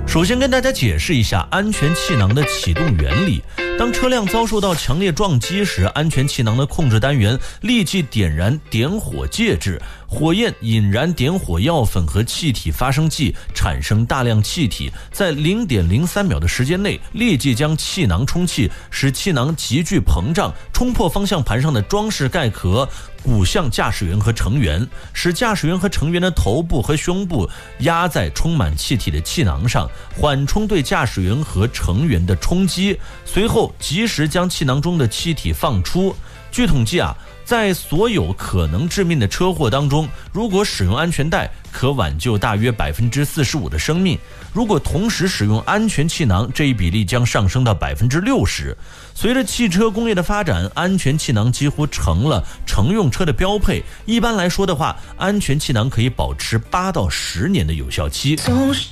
首先跟大家解释一下安全气囊的启动原理。当车辆遭受到强烈撞击时，安全气囊的控制单元立即点燃点火介质，火焰引燃点火药粉和气体发生剂，产生大量气体，在0.03秒的时间内立即将气囊充气，使气囊急剧膨胀，冲破方向盘上的装饰盖壳，鼓向驾驶员和成员，使驾驶员和成员的头部和胸部压在充满气体的气囊上，缓冲对驾驶员和成员的冲击，随后及时将气囊中的气体放出。据统计在所有可能致命的车祸当中，如果使用安全带，可挽救大约45%的生命。如果同时使用安全气囊，这一比例将上升到60%。随着汽车工业的发展，安全气囊几乎成了乘用车的标配。一般来说的话，安全气囊可以保持8到10年的有效期。